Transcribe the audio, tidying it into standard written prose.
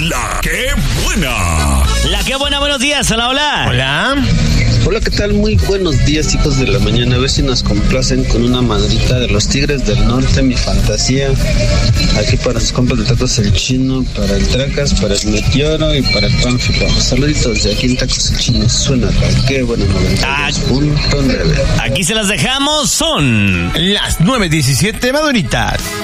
La que buena. La que buena, buenos días, hola. Hola. Hola, ¿qué tal? Muy buenos días, hijos de la mañana. A ver si nos complacen con una madrita de los Tigres del Norte, mi fantasía. Aquí para sus compas de Tacos El Chino, para el Tracas, para el Meteoro y para el Pánfilo. Saluditos de aquí en Tacos El Chino. Suena la que buena 92.9. Aquí se las dejamos, son las 9:17 maduritas.